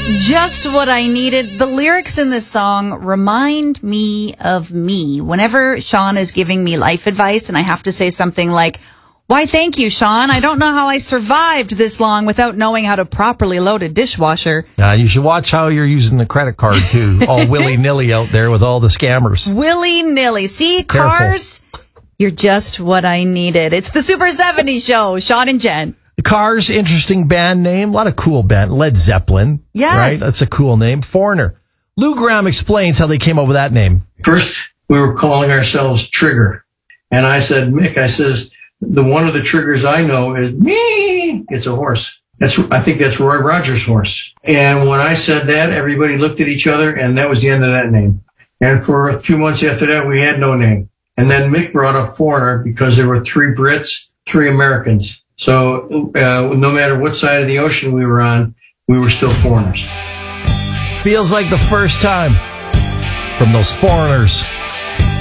Just what I needed. The lyrics in this song remind me of me. Whenever Sean is giving me life advice and I have to say something like, "Why, thank you, Sean. I don't know how I survived this long without knowing how to properly load a dishwasher." You should watch how you're using the credit card, too. All willy-nilly out there with all the scammers. Willy-nilly. See, Careful. Cars, you're just what I needed. It's the Super 70s show. Sean and Jen. The Cars, interesting band name. A lot of cool band. Led Zeppelin. Yes. Right? That's a cool name. Foreigner. Lou Gramm explains how they came up with that name. First, we were calling ourselves Trigger. And I said, Mick, I says, the one of the triggers I know is me. It's a horse. I think that's Roy Rogers' horse. And when I said that, everybody looked at each other, and that was the end of that name. And for a few months after that, we had no name. And then Mick brought up Foreigner because there were 3 Brits, 3 Americans. So no matter what side of the ocean we were on, we were still foreigners. Feels like the first time from those foreigners.